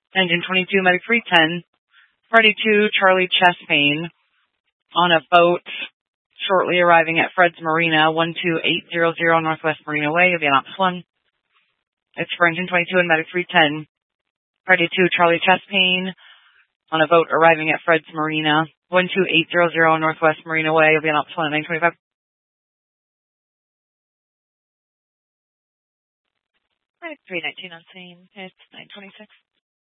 Engine 22, Medic 310. Party 2, Charlie chest pain on a boat shortly arriving at Fred's Marina, 12800 Northwest Marina Way. You'll be on Ops 1. It's for Engine 22 and Medic 310. Party 2, Charlie chest pain on a boat arriving at Fred's Marina, 12800 Northwest Marina Way. You'll be on Ops 1 at 925. Medic 319 on scene. It's 926.